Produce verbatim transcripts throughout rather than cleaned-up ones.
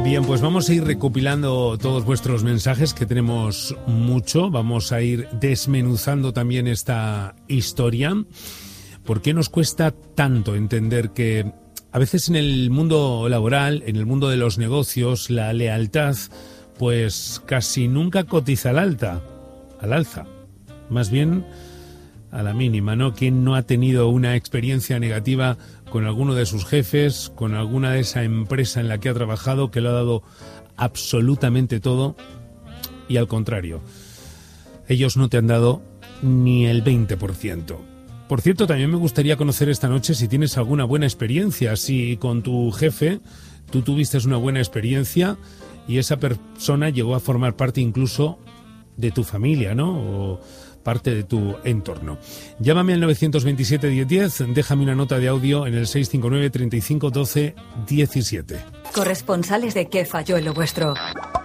Bien, pues vamos a ir recopilando todos vuestros mensajes, que tenemos mucho. Vamos a ir desmenuzando también esta historia. ¿Por qué nos cuesta tanto entender que a veces en el mundo laboral, en el mundo de los negocios, la lealtad pues casi nunca cotiza al alta, al alza? Más bien a la mínima, ¿no? ¿Quién no ha tenido una experiencia negativa con alguno de sus jefes, con alguna de esa empresa en la que ha trabajado, que le ha dado absolutamente todo y al contrario, ellos no te han dado ni el veinte por ciento? Por cierto, también me gustaría conocer esta noche si tienes alguna buena experiencia, si con tu jefe tú tuviste una buena experiencia y esa persona llegó a formar parte incluso de tu familia, ¿no? O parte de tu entorno. Llámame al nueve dos siete, diez diez, déjame una nota de audio en el seis cinco nueve, treinta y cinco, doce, diecisiete. Corresponsales de ¿Qué falló en lo vuestro?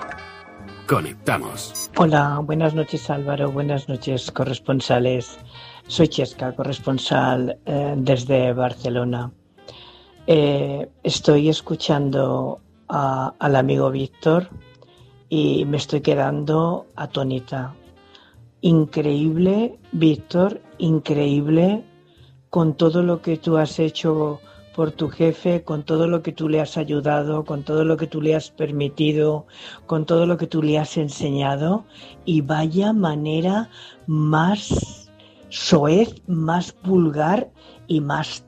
Conectamos. Hola, buenas noches Álvaro, buenas noches corresponsales. Soy Chesca, corresponsal eh, desde Barcelona. Eh, estoy escuchando a, al amigo Víctor y me estoy quedando atónita. Increíble, Víctor, increíble, con todo lo que tú has hecho por tu jefe, con todo lo que tú le has ayudado, con todo lo que tú le has permitido, con todo lo que tú le has enseñado, y vaya manera más soez, más vulgar y más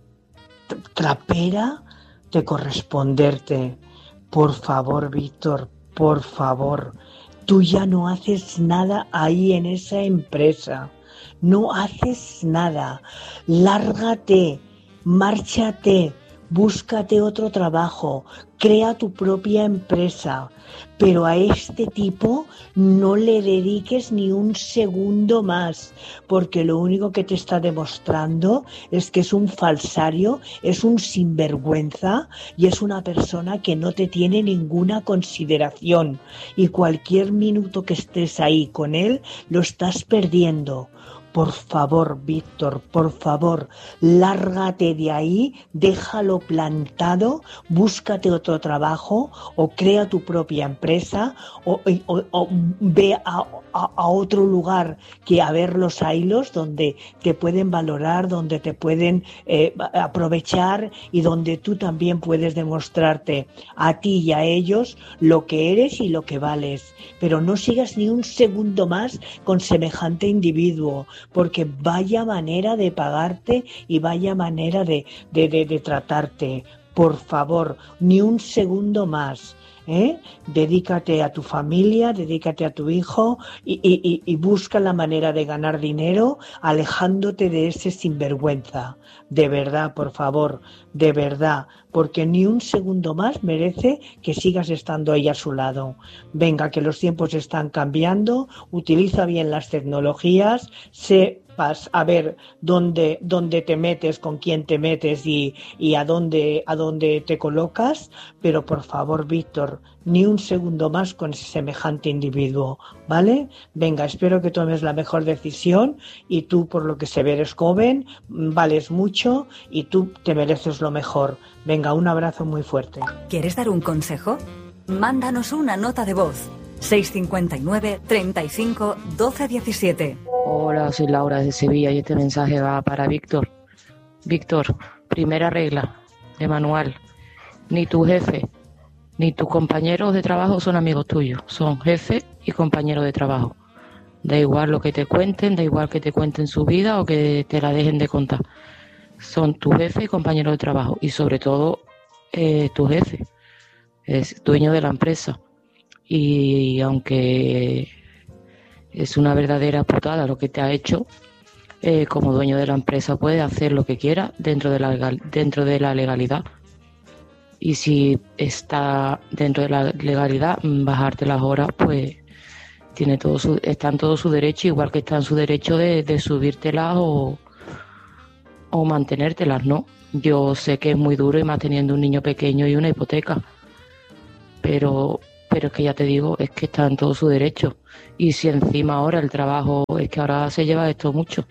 trapera de corresponderte. Por favor, Víctor, por favor. Tú ya no haces nada ahí en esa empresa, no haces nada, lárgate, márchate, búscate otro trabajo, crea tu propia empresa, pero a este tipo no le dediques ni un segundo más, porque lo único que te está demostrando es que es un falsario, es un sinvergüenza y es una persona que no te tiene ninguna consideración, y cualquier minuto que estés ahí con él lo estás perdiendo. Por favor, Víctor, por favor, lárgate de ahí, déjalo plantado, búscate otro trabajo o crea tu propia empresa o, o, o ve a, a, a otro lugar que a ver los hilos donde te pueden valorar, donde te pueden eh, aprovechar y donde tú también puedes demostrarte a ti y a ellos lo que eres y lo que vales. Pero no sigas ni un segundo más con semejante individuo, porque vaya manera de pagarte y vaya manera de, de, de, de tratarte. Por favor, ni un segundo más. ¿Eh? Dedícate a tu familia, dedícate a tu hijo y, y, y busca la manera de ganar dinero alejándote de ese sinvergüenza. De verdad, por favor, de verdad, porque ni un segundo más merece que sigas estando ahí a su lado. Venga, que los tiempos están cambiando, utiliza bien las tecnologías, sé vas a ver dónde, dónde te metes, con quién te metes y, y a dónde, a dónde te colocas, pero por favor, Víctor, ni un segundo más con ese semejante individuo, ¿vale? Venga, espero que tomes la mejor decisión y tú, por lo que se ve, eres joven, vales mucho y tú te mereces lo mejor. Venga, un abrazo muy fuerte. ¿Quieres dar un consejo? Mándanos una nota de voz. seis cinco nueve, treinta y cinco, doce, diecisiete. Hola, soy Laura de Sevilla y este mensaje va para Víctor. Víctor, primera regla de manual. Ni tu jefe ni tus compañeros de trabajo son amigos tuyos. Son jefe y compañeros de trabajo. Da igual lo que te cuenten, da igual que te cuenten su vida o que te la dejen de contar. Son tu jefe y compañero de trabajo. Y sobre todo, eh, tu jefe. Es dueño de la empresa. Y aunque es una verdadera putada lo que te ha hecho, eh, como dueño de la empresa puede hacer lo que quiera dentro de la dentro de la legalidad. Y si está dentro de la legalidad, bajarte las horas, pues tiene todo su, está en todo su derecho, igual que está en su derecho de, de subírtelas o, o mantenértelas, ¿no? Yo sé que es muy duro y más teniendo un niño pequeño y una hipoteca, pero... pero es que ya te digo, es que está en todo su derecho. Y si encima ahora el trabajo, es que ahora se lleva esto mucho,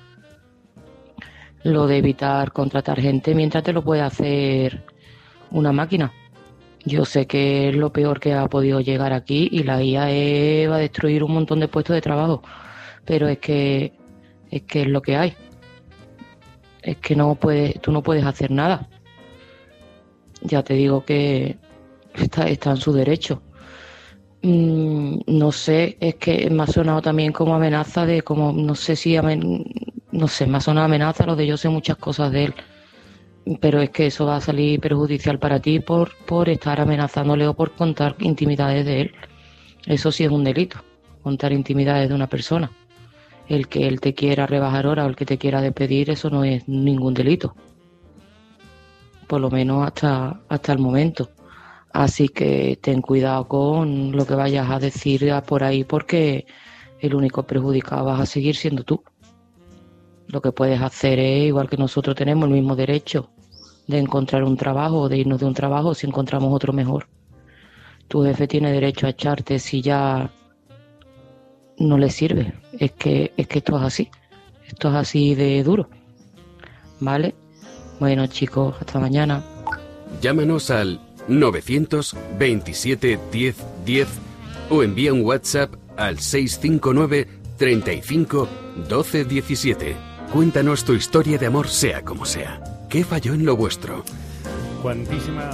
lo de evitar contratar gente mientras te lo puede hacer una máquina. Yo sé que es lo peor que ha podido llegar aquí y la I A E va a destruir un montón de puestos de trabajo, pero es que es que es lo que hay. Es que no puedes, tú no puedes hacer nada. Ya te digo que está, está en su derecho. Mm, no sé, es que me ha sonado también como amenaza de como, no sé si, amen, no sé, me ha sonado amenaza lo de yo sé muchas cosas de él. Pero es que eso va a salir perjudicial para ti por, por estar amenazándole o por contar intimidades de él. Eso sí es un delito, contar intimidades de una persona. El que él te quiera rebajar hora o el que te quiera despedir, eso no es ningún delito. Por lo menos hasta, hasta el momento. Así que ten cuidado con lo que vayas a decir por ahí porque el único perjudicado vas a seguir siendo tú. Lo que puedes hacer es, igual que nosotros tenemos el mismo derecho de encontrar un trabajo o de irnos de un trabajo si encontramos otro mejor. Tu jefe tiene derecho a echarte si ya no le sirve. Es que, es que esto es así. Esto es así de duro. ¿Vale? Bueno, chicos, hasta mañana. Llámanos al novecientos veintisiete diez diez o envía un WhatsApp al seis cinco nueve treinta y cinco doce diecisiete. Cuéntanos tu historia de amor, sea como sea. ¿Qué falló en lo vuestro? Cuantísima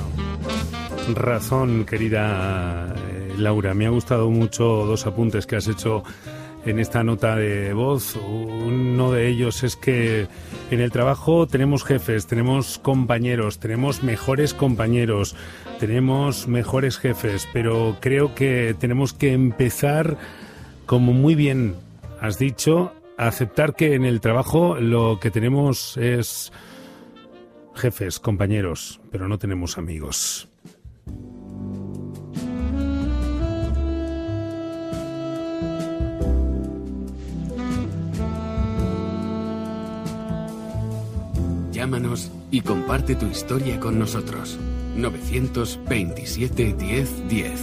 razón, querida eh, Laura. Me ha gustado mucho dos apuntes que has hecho en esta nota de voz. Uno de ellos es que en el trabajo tenemos jefes, tenemos compañeros, tenemos mejores compañeros, tenemos mejores jefes, pero creo que tenemos que empezar, como muy bien has dicho, a aceptar que en el trabajo lo que tenemos es jefes, compañeros, pero no tenemos amigos. Llámanos y comparte tu historia con nosotros. novecientos veintisiete diez diez.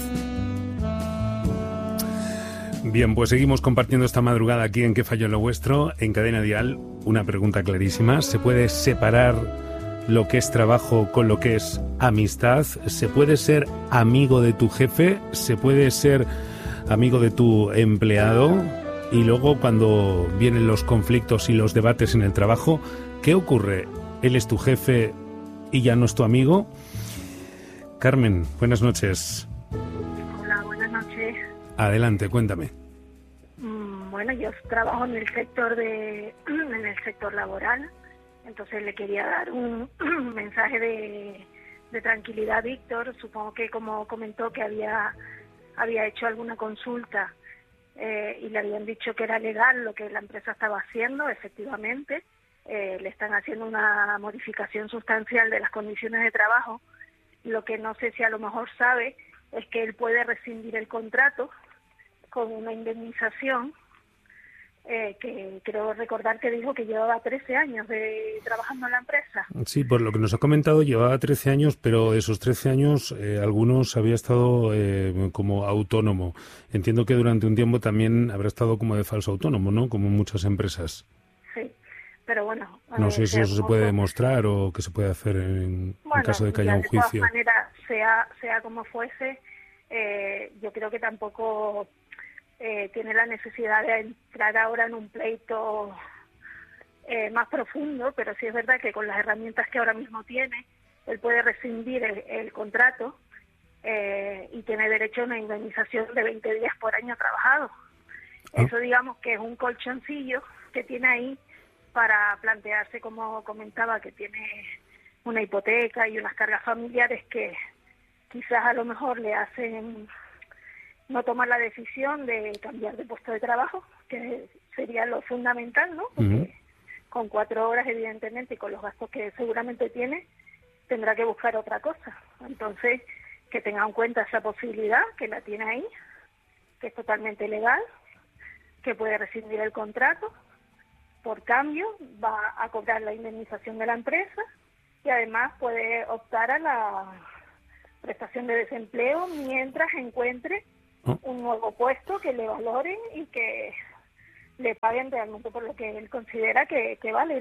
Bien, pues seguimos compartiendo esta madrugada aquí en ¿Qué falló en lo vuestro? En Cadena Dial, una pregunta clarísima. ¿Se puede separar lo que es trabajo con lo que es amistad? ¿Se puede ser amigo de tu jefe? ¿Se puede ser amigo de tu empleado? Y luego, cuando vienen los conflictos y los debates en el trabajo, ¿qué ocurre? ¿Él es tu jefe y ya no es tu amigo? Carmen, buenas noches. Hola, buenas noches. Adelante, cuéntame. Bueno, yo trabajo en el sector de en el sector laboral, entonces le quería dar un mensaje de, de tranquilidad a Víctor. Supongo que como comentó que había había hecho alguna consulta eh, y le habían dicho que era legal lo que la empresa estaba haciendo. Efectivamente, eh, le están haciendo una modificación sustancial de las condiciones de trabajo. Lo que no sé si a lo mejor sabe es que él puede rescindir el contrato con una indemnización. Eh, que creo recordar que dijo que llevaba trece años de trabajando en la empresa. Sí, por lo que nos ha comentado, llevaba trece años, pero de esos trece años, eh, algunos había estado eh, como autónomo. Entiendo que durante un tiempo también habrá estado como de falso autónomo, ¿no? Como en muchas empresas. Sí, pero bueno... No eh, sé si eso se puede demostrar o qué se puede hacer en, bueno, en caso de que haya un juicio. De todas maneras, sea, sea como fuese, eh, yo creo que tampoco... Eh, tiene la necesidad de entrar ahora en un pleito eh, más profundo, pero sí es verdad que con las herramientas que ahora mismo tiene, él puede rescindir el, el contrato eh, y tiene derecho a una indemnización de veinte días por año trabajado. Ah. Eso digamos que es un colchoncillo que tiene ahí para plantearse, como comentaba, que tiene una hipoteca y unas cargas familiares que quizás a lo mejor le hacen no tomar la decisión de cambiar de puesto de trabajo, que sería lo fundamental, ¿no? Porque uh-huh. con cuatro horas, evidentemente, y con los gastos que seguramente tiene, tendrá que buscar otra cosa. Entonces, que tenga en cuenta esa posibilidad, que la tiene ahí, que es totalmente legal, que puede rescindir el contrato, por cambio va a cobrar la indemnización de la empresa y además puede optar a la prestación de desempleo mientras encuentre un nuevo puesto que le valoren y que le paguen realmente por lo que él considera que, que vale, ¿no?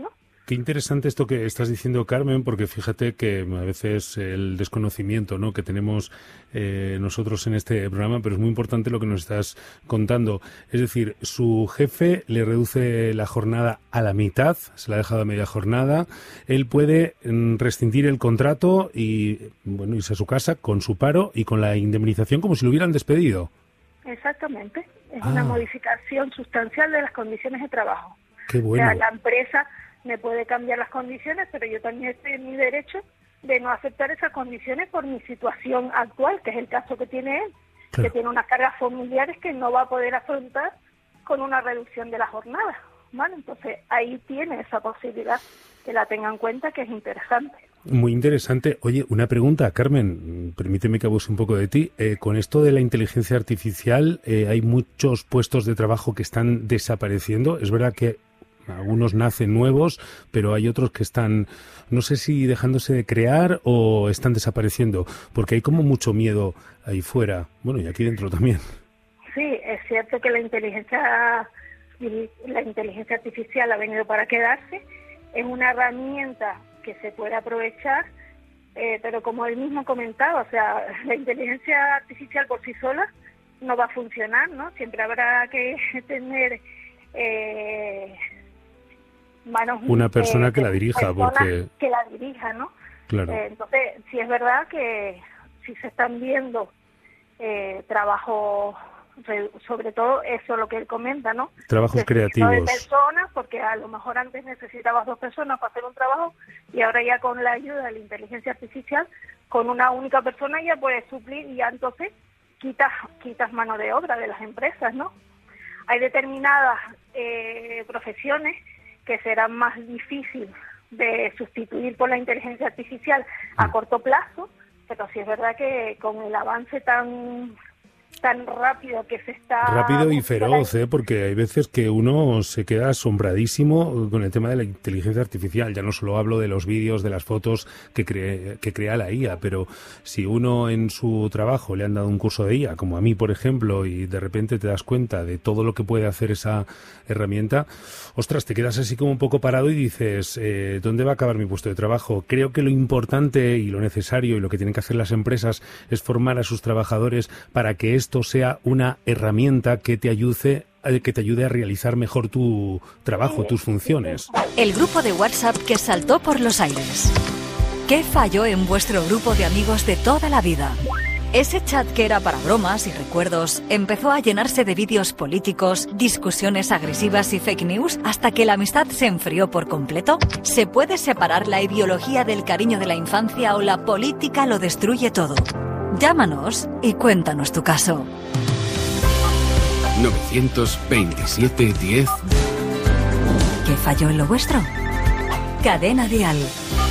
Qué interesante esto que estás diciendo, Carmen, porque fíjate que a veces el desconocimiento, ¿no?, que tenemos eh, nosotros en este programa, pero es muy importante lo que nos estás contando. Es decir, su jefe le reduce la jornada a la mitad, se la ha dejado a media jornada, él puede mm, rescindir el contrato y, bueno, irse a su casa con su paro y con la indemnización como si lo hubieran despedido. Exactamente, es Ah. una modificación sustancial de las condiciones de trabajo. Qué bueno. O sea, la empresa me puede cambiar las condiciones, pero yo también estoy en mi derecho de no aceptar esas condiciones por mi situación actual, que es el caso que tiene él, Claro. que tiene unas cargas familiares que no va a poder afrontar con una reducción de la jornada, ¿vale? Entonces, ahí tiene esa posibilidad, que la tenga en cuenta, que es interesante. Muy interesante. Oye, una pregunta, Carmen, permíteme que abuse un poco de ti. Eh, con esto de la inteligencia artificial, eh, hay muchos puestos de trabajo que están desapareciendo. Es verdad que algunos nacen nuevos, pero hay otros que están, no sé si dejándose de crear o están desapareciendo, porque hay como mucho miedo ahí fuera, bueno, y aquí dentro también. Sí, es cierto que la inteligencia la inteligencia artificial ha venido para quedarse, es una herramienta que se puede aprovechar, eh, pero como él mismo comentaba, o sea, la inteligencia artificial por sí sola no va a funcionar, ¿no? Siempre habrá que tener eh, manos... Una persona eh, que la dirija, personas porque... que la dirija, ¿no? Claro. Eh, entonces, sí es verdad que si se están viendo eh, trabajos, sobre todo eso lo que él comenta, ¿no? Trabajos creativos. De personas, porque a lo mejor antes necesitabas dos personas para hacer un trabajo y ahora ya con la ayuda de la inteligencia artificial, con una única persona ya puedes suplir y ya entonces quitas, quitas mano de obra de las empresas, ¿no? Hay determinadas eh, profesiones que serán más difíciles de sustituir por la inteligencia artificial a corto plazo, pero sí es verdad que con el avance tan tan rápido que se está... Rápido y feroz, ¿eh? Porque hay veces que uno se queda asombradísimo con el tema de la inteligencia artificial. Ya no solo hablo de los vídeos, de las fotos que, cree, que crea la I A, pero si uno en su trabajo le han dado un curso de I A, como a mí, por ejemplo, y de repente te das cuenta de todo lo que puede hacer esa herramienta, ostras, te quedas así como un poco parado y dices, eh, ¿dónde va a acabar mi puesto de trabajo? Creo que lo importante y lo necesario y lo que tienen que hacer las empresas es formar a sus trabajadores para que esto sea una herramienta que te ayude, que te ayude a realizar mejor tu trabajo, tus funciones. El grupo de WhatsApp que saltó por los aires. ¿Qué falló en vuestro grupo de amigos de toda la vida? Ese chat que era para bromas y recuerdos empezó a llenarse de vídeos políticos, discusiones agresivas y fake news hasta que la amistad se enfrió por completo. ¿Se puede separar la ideología del cariño de la infancia o la política lo destruye todo? Llámanos y cuéntanos tu caso. novecientos veintisiete diez. ¿Qué falló en lo vuestro? Cadena Dial.